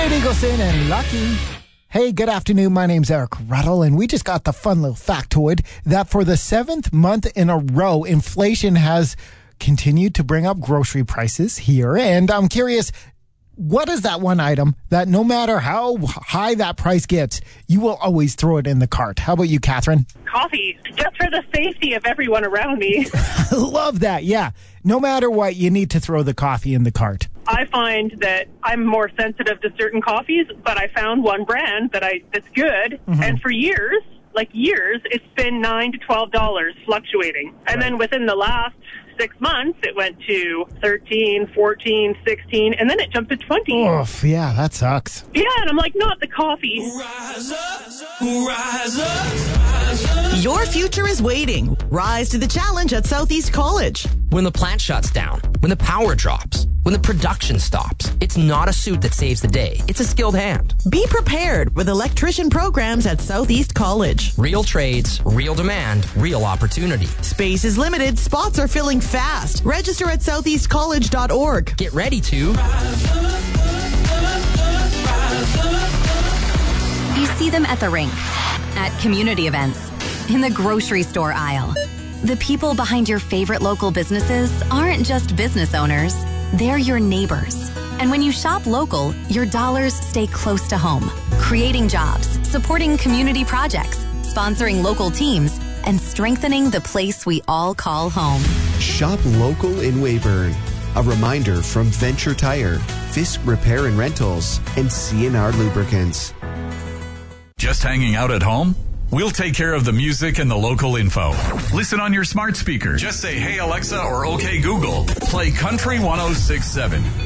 Jade Eagleson and Lucky. Hey, good afternoon. My name's Eric Ruddle, and we just got the fun little factoid that for the 7th month in a row, inflation has continued to bring up grocery prices here. And I'm curious, what is that one item that no matter how high that price gets, you will always throw it in the cart? How about you, Catherine? Coffee, just for the safety of everyone around me. I love that. Yeah. No matter what, you need to throw the coffee in the cart. I find that I'm more sensitive to certain coffees, but I found one brand that's good. Mm-hmm. And for years, it's been $9 to $12 fluctuating. And then within the last 6 months, it went to 13, 14, 16, and then it jumped to 20. Oof, yeah, that sucks. Yeah, and I'm like, not the coffee. Rise up, rise up, rise up. Your future is waiting. Rise to the challenge at Southeast College. When the plant shuts down, when the power drops, when the production stops, it's not a suit that saves the day. It's a skilled hand. Be prepared with electrician programs at Southeast College. Real trades, real demand, real opportunity. Space is limited. Spots are filling fast. Register at southeastcollege.org. Get ready to Rise up, rise up. You see them at the rink, at community events, in the grocery store aisle. The people behind your favorite local businesses aren't just business owners. They're your neighbors. And when you shop local, your dollars stay close to home, creating jobs, supporting community projects, sponsoring local teams, and strengthening the place we all call home. Shop local in Weyburn. A reminder from Venture Tire, Fisk Repair and Rentals, and CNR Lubricants. Just hanging out at home? We'll take care of the music and the local info. Listen on your smart speaker. Just say, "Hey Alexa" or "Okay Google." Play Country 106.7.